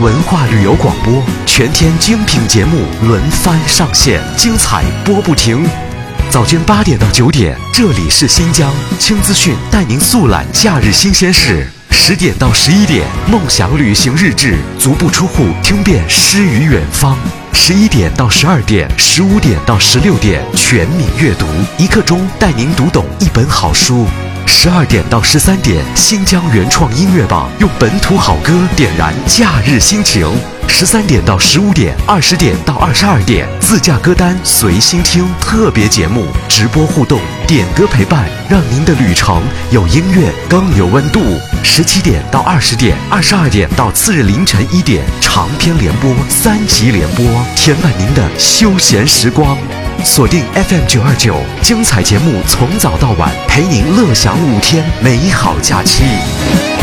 文化旅游广播，全天精品节目轮番上线，精彩播不停。早间8点到9点，这里是新疆轻资讯，带您速览假日新鲜事。10点到11点，梦想旅行日志，足不出户听遍诗与远方。11点到12点，15点到16点，全民阅读，1刻钟带您读懂一本好书。12点到13点，新疆原创音乐榜，用本土好歌点燃假日心情。13点到15点，20点到22点，自驾歌单随心听，特别节目直播互动，点歌陪伴，让您的旅程有音乐更有温度。17点到20点，22点到次日凌晨1点，长篇联播3集联播，填满您的休闲时光。锁定 FM929，精彩节目从早到晚，陪您乐享5天美好假期。